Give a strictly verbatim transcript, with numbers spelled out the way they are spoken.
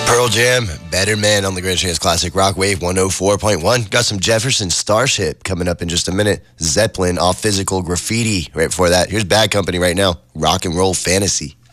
Pearl Jam, Better Man on the Grand Chance Classic Rock Wave one oh four point one. Got some Jefferson Starship coming up in just a minute. Zeppelin off Physical Graffiti right before that. Here's Bad Company right now. Rock and Roll Fantasy.